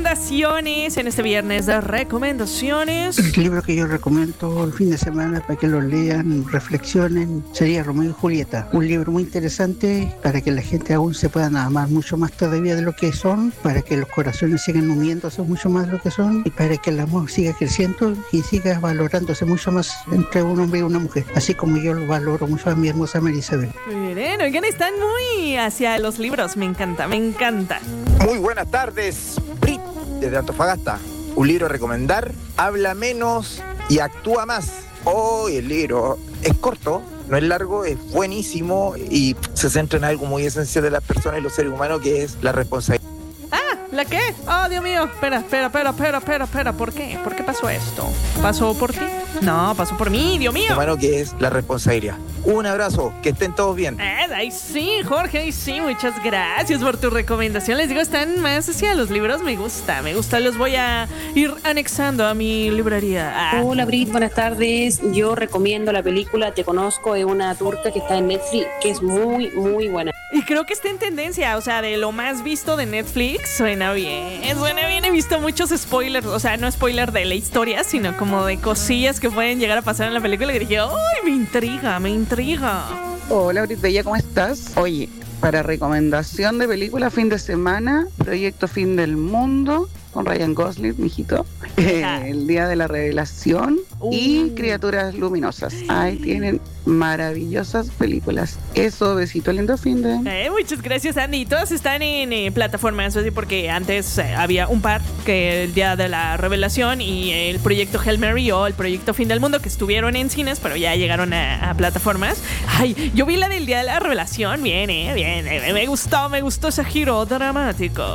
recomendaciones en este viernes de recomendaciones. El libro que yo recomiendo el fin de semana para que lo lean, reflexionen, sería Romeo y Julieta. Un libro muy interesante para que la gente aún se puedan amar mucho más todavía de lo que son, para que los corazones sigan uniéndose mucho más de lo que son y para que el amor siga creciendo y siga valorándose mucho más entre un hombre y una mujer, así como yo lo valoro mucho a mi hermosa Marisabel. Miren, oigan, están muy hacia los libros, me encanta, me encanta. Muy buenas tardes, Brit, desde Antofagasta. Un libro a recomendar, habla menos y actúa más. El libro es corto, no es largo, es buenísimo y se centra en algo muy esencial de las personas y los seres humanos, que es la responsabilidad. ¿La qué? Oh, Dios mío, espera, ¿por qué? ¿Por qué pasó esto? ¿Pasó por ti? No, pasó por mí, Dios mío. Humano, que es la responsabilidad. Un abrazo, que estén todos bien. Ahí sí, Jorge, ahí sí, muchas gracias por tu recomendación. Les digo, están más hacia los libros, me gusta, los voy a ir anexando a mi librería. Hola Brit, buenas tardes. Yo recomiendo la película Te Conozco, de una turca que está en Netflix, que es muy, muy buena. Y creo que está en tendencia, o sea, de lo más visto de Netflix, suena bien, he visto muchos spoilers, o sea, no spoiler de la historia, sino como de cosillas que pueden llegar a pasar en la película y dije, ¡ay, me intriga! Hola Brit Bella, ¿cómo estás? Oye, para recomendación de película fin de semana, Proyecto Fin del Mundo, con Ryan Gosling, mijito, El Día de la Revelación y Criaturas Luminosas. Ahí tienen maravillosas películas. Eso, besito lindo fin de... Muchas gracias, Andy. Todas están en plataformas, así porque antes había un par, que El Día de la Revelación y el Proyecto Hail Mary o el Proyecto Fin del Mundo, que estuvieron en cines, pero ya llegaron a plataformas. Ay, yo vi la del Día de la Revelación, bien, me gustó ese giro dramático.